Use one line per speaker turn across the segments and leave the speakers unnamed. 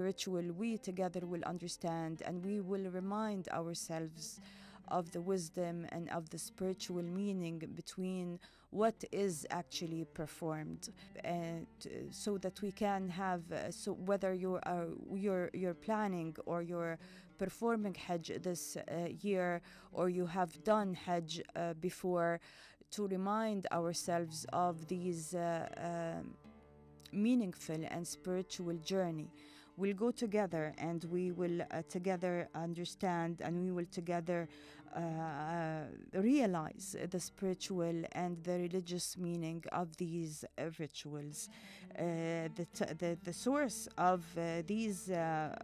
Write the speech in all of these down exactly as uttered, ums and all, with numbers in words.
ritual, we together will understand, and we will remind ourselves of the wisdom and of the spiritual meaning between what is actually performed, and uh, so that we can have uh, so whether you're uh, you're you're planning or you're performing Hajj this uh, year, or you have done Hajj uh, before, to remind ourselves of these uh, um, meaningful and spiritual journey. We'll go together, and we will uh, together understand, and we will together uh, realize the spiritual and the religious meaning of these uh, rituals. Uh, the, t- the the source of uh, these uh,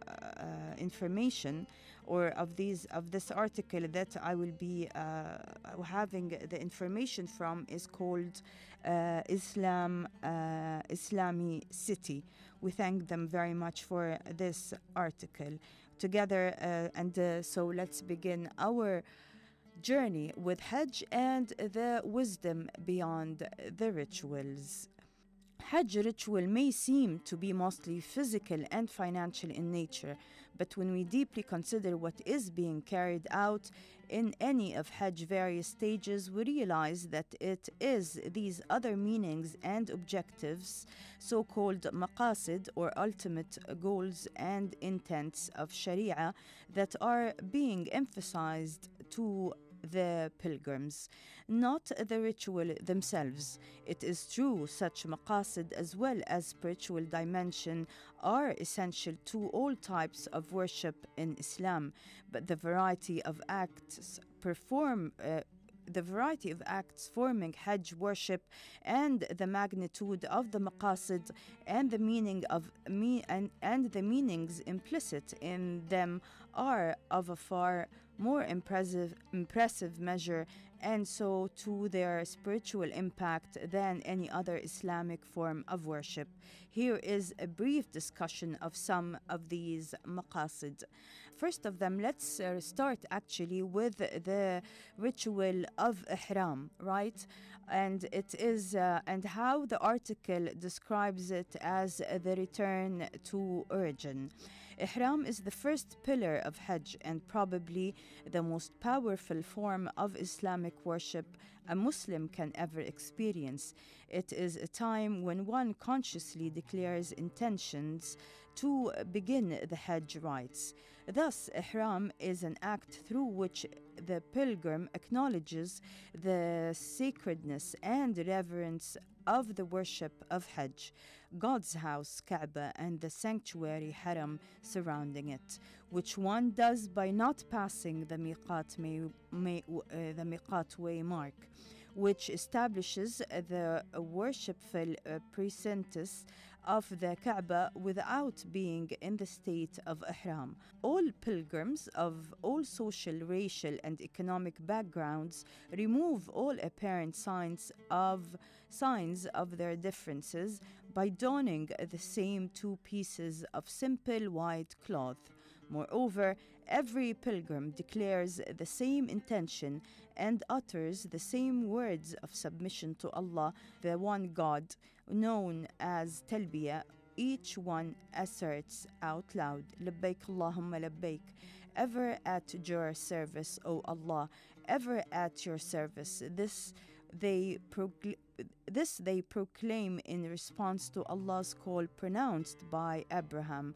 uh, information, or of these of this article that I will be uh, having the information from, is called uh, Islam uh, Islami City. We thank them very much for this article together, uh, and uh, so let's begin our journey with Hajj and the wisdom beyond the rituals. Hajj ritual may seem to be mostly physical and financial in nature, but when we deeply consider what is being carried out in any of Hajj various stages, we realize that it is these other meanings and objectives, so-called maqasid or ultimate goals and intents of Sharia, that are being emphasized to the pilgrims, not the ritual themselves. It is true such maqasid as well as spiritual dimension are essential to all types of worship in Islam, but the variety of acts perform uh, the variety of acts forming Hajj worship and the magnitude of the maqasid and the meaning of me and, and the meanings implicit in them are of a far more impressive impressive measure, and so to their spiritual impact, than any other Islamic form of worship. Here is a brief discussion of some of these maqasid. First of them, let's uh, start actually with the ritual of ihram, right? And it is uh, and how the article describes it as the return to origin. Ihram is the first pillar of Hajj and probably the most powerful form of Islamic worship a Muslim can ever experience. It is a time when one consciously declares intentions to begin the Hajj rites. Thus, Ihram is an act through which the pilgrim acknowledges the sacredness and reverence of the worship of Hajj, God's house, Kaaba, and the sanctuary Haram surrounding it, which one does by not passing the miqat, may, may, uh, the miqat way mark, which establishes the worshipful uh, precincts of the Kaaba without being in the state of ihram. All pilgrims of all social, racial, and economic backgrounds remove all apparent signs of signs of their differences by donning the same two pieces of simple white cloth. Moreover, every pilgrim declares the same intention and utters the same words of submission to Allah, the one God, known as Talbiyah. Each one asserts out loud, Labbaik Allahumma Labbaik, ever at your service, O Allah, ever at your service. This they proclaim. This they proclaim in response to Allah's call pronounced by Abraham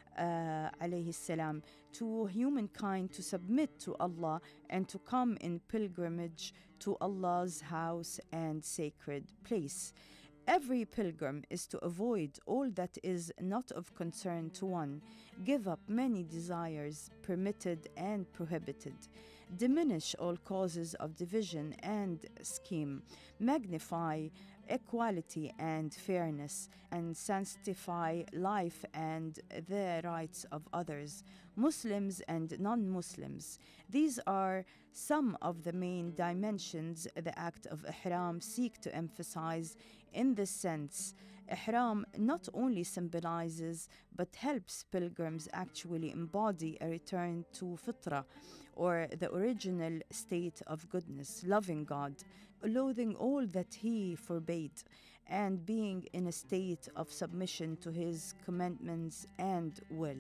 uh, alayhi salam to humankind to submit to Allah and to come in pilgrimage to Allah's house and sacred place. Every pilgrim is to avoid all that is not of concern to one, give up many desires permitted and prohibited, diminish all causes of division and scheme, magnify equality and fairness, and sanctify life and the rights of others, Muslims and non-Muslims. These are some of the main dimensions the act of Ihram seek to emphasize. In this sense, Ihram not only symbolizes but helps pilgrims actually embody a return to Fitra, or the original state of goodness, loving God, loathing all that He forbade, and being in a state of submission to His commandments and will.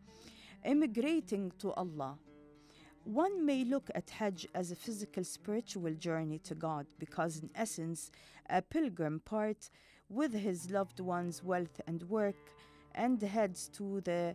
Immigrating to Allah. One may look at Hajj as a physical spiritual journey to God because, in essence, a pilgrim parts with his loved ones' wealth and work and heads to the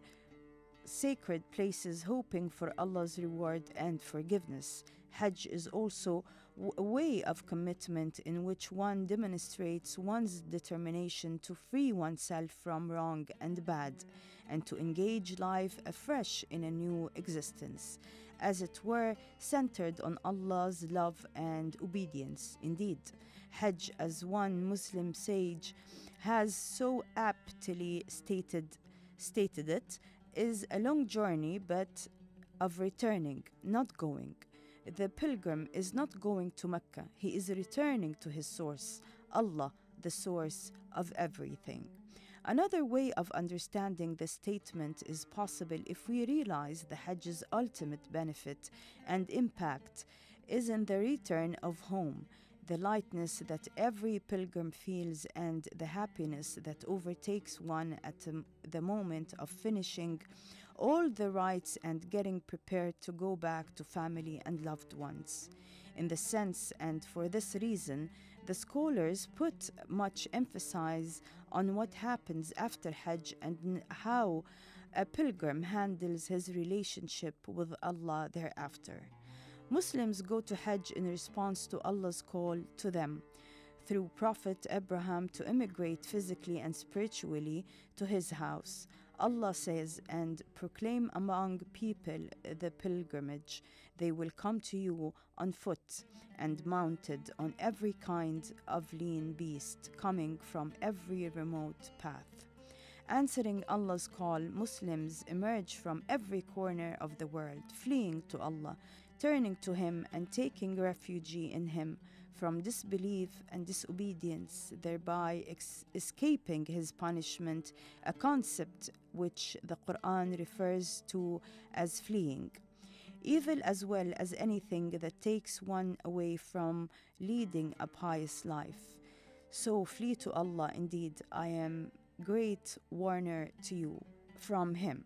sacred places hoping for Allah's reward and forgiveness. Hajj is also w- a way of commitment in which one demonstrates one's determination to free oneself from wrong and bad and to engage life afresh in a new existence, as it were, centered on Allah's love and obedience. Indeed, Hajj, as one Muslim sage has so aptly stated, stated it, is a long journey but of returning, not going. The pilgrim is not going to Mecca, he is returning to his source, Allah, the source of everything. Another way of understanding the statement is possible if we realize the Hajj's ultimate benefit and impact is in the return of home, the lightness that every pilgrim feels and the happiness that overtakes one at um, the moment of finishing all the rites and getting prepared to go back to family and loved ones. In the sense, and for this reason, the scholars put much emphasis on what happens after Hajj and n- how a pilgrim handles his relationship with Allah thereafter. Muslims go to Hajj in response to Allah's call to them through Prophet Abraham to immigrate physically and spiritually to his house. Allah says, and proclaim among people the pilgrimage. They will come to you on foot and mounted on every kind of lean beast coming from every remote path. Answering Allah's call, Muslims emerge from every corner of the world, fleeing to Allah, turning to Him and taking refuge in Him from disbelief and disobedience, thereby ex- escaping His punishment, a concept which the Quran refers to as fleeing. Evil as well as anything that takes one away from leading a pious life. So flee to Allah, indeed, I am great warner to you from Him.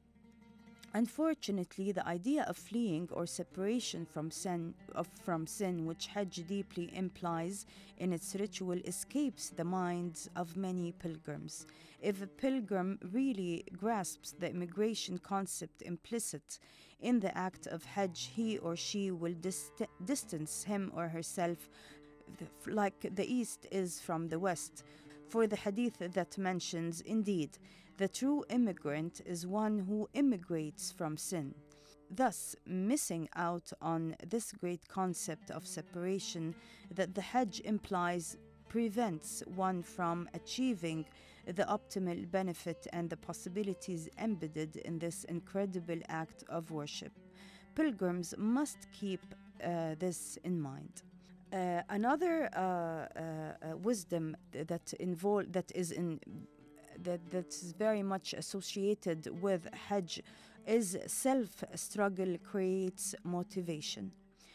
Unfortunately, the idea of fleeing or separation from sin, of, from sin, which Hajj deeply implies in its ritual, escapes the minds of many pilgrims. If a pilgrim really grasps the immigration concept implicit in the act of Hajj, he or she will dist- distance him or herself like the East is from the West. For the hadith that mentions, indeed, the true immigrant is one who immigrates from sin. Thus, missing out on this great concept of separation that the Hajj implies prevents one from achieving the optimal benefit and the possibilities embedded in this incredible act of worship. Pilgrims must keep uh, this in mind. Uh, another uh, uh, uh, wisdom that involve that is in that that's very much associated with Hajj is self-struggle creates motivation.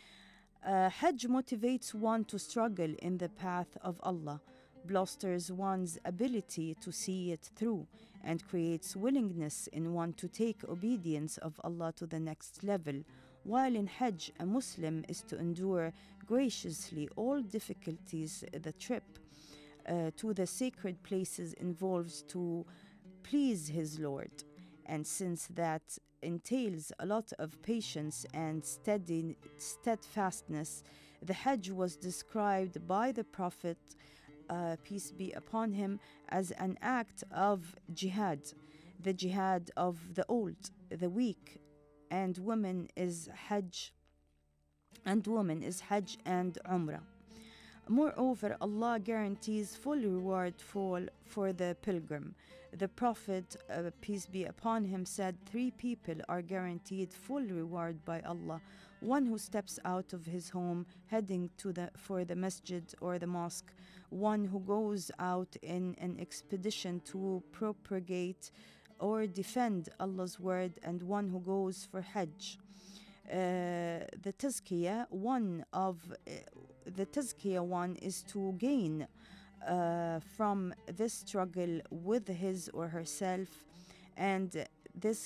Uh, Hajj motivates one to struggle in the path of Allah, bolsters one's ability to see it through, and creates willingness in one to take obedience of Allah to the next level. While in Hajj, a Muslim is to endure graciously all difficulties the trip uh, to the sacred places involves to please his Lord. And since that entails a lot of patience and steady steadfastness, the Hajj was described by the Prophet, uh, peace be upon him, as an act of jihad, the jihad of the old, the weak, and women is Hajj, and woman is Hajj and Umrah. Moreover, Allah guarantees full reward for, for the pilgrim. The Prophet, uh, peace be upon him, said three people are guaranteed full reward by Allah. One who steps out of his home heading to the, for the masjid or the mosque. One who goes out in an expedition to propagate or defend Allah's word, and one who goes for Hajj. Uh, the tazkiyah, one of uh, the tazkiyah one is to gain uh, from this struggle with his or herself, and this